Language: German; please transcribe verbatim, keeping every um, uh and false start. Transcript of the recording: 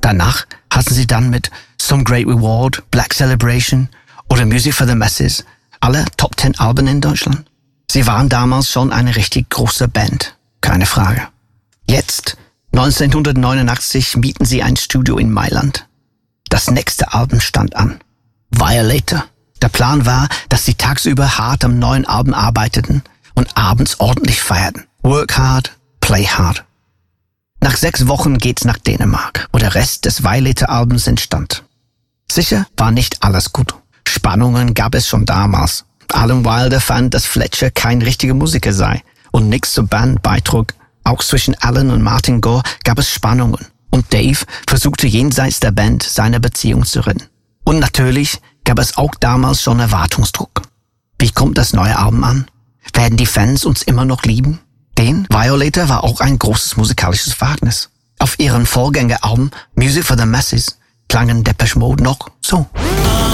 Danach hatten sie dann mit Some Great Reward, Black Celebration oder Music for the Masses alle Top Ten Alben in Deutschland. Sie waren damals schon eine richtig große Band, keine Frage. Jetzt, neunzehnhundertneunundachtzig, mieten sie ein Studio in Mailand. Das nächste Album stand an. Violator. Der Plan war, dass sie tagsüber hart am neuen Album arbeiteten und abends ordentlich feierten. Work hard, play hard. Nach sechs Wochen geht's nach Dänemark, wo der Rest des Violator-Albums entstand. Sicher war nicht alles gut. Spannungen gab es schon damals. Alan Wilder fand, dass Fletcher kein richtiger Musiker sei und nichts zur Band beitrug. Auch zwischen Alan und Martin Gore gab es Spannungen. Und Dave versuchte jenseits der Band seine Beziehung zu retten. Und natürlich gab es auch damals schon Erwartungsdruck. Wie kommt das neue Album an? Werden die Fans uns immer noch lieben? Denn Violator war auch ein großes musikalisches Wagnis. Auf ihren Vorgängeralben Music for the Masses klangen Depeche Mode noch so.